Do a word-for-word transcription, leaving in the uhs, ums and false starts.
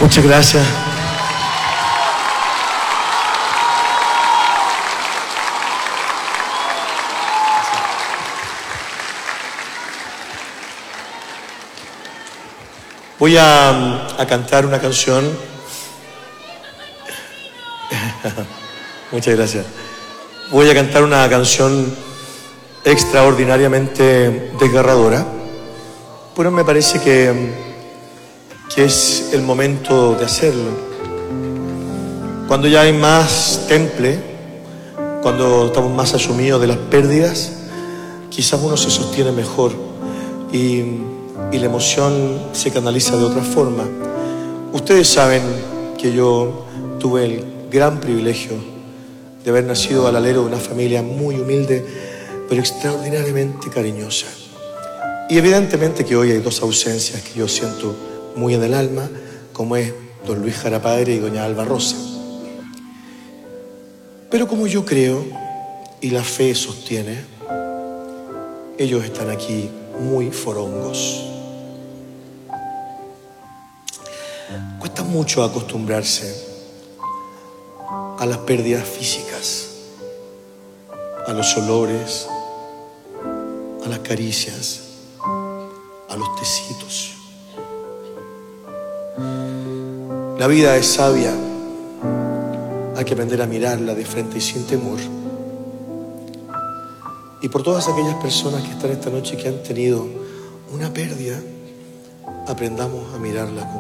Muchas gracias. Voy a, a cantar una canción. Muchas gracias. Voy a cantar una canción extraordinariamente desgarradora, pero me parece que, que es el momento de hacerlo. Cuando ya hay más temple, cuando estamos más asumidos de las pérdidas, quizás uno se sostiene mejor y, y la emoción se canaliza de otra forma. Ustedes saben que yo tuve el gran privilegio de haber nacido al alero de una familia muy humilde, pero extraordinariamente cariñosa. Y evidentemente que hoy hay dos ausencias que yo siento muy en el alma, como es don Luis Jara padre y doña Alba Rosa. Pero como yo creo, y la fe sostiene, ellos están aquí muy forongos. Cuesta mucho acostumbrarse a las pérdidas físicas, a los olores, a las caricias, a los tecitos. La vida es sabia, hay que aprender a mirarla de frente y sin temor. Y por todas aquellas personas que están esta noche que han tenido una pérdida, aprendamos a mirarla con